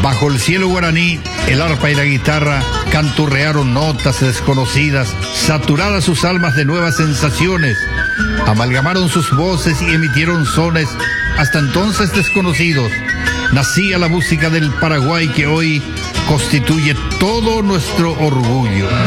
Bajo el cielo guaraní, el arpa y la guitarra canturrearon notas desconocidas, saturadas sus almas de nuevas sensaciones, amalgamaron sus voces y emitieron sones hasta entonces desconocidos. Nacía la música del Paraguay que hoy constituye todo nuestro orgullo.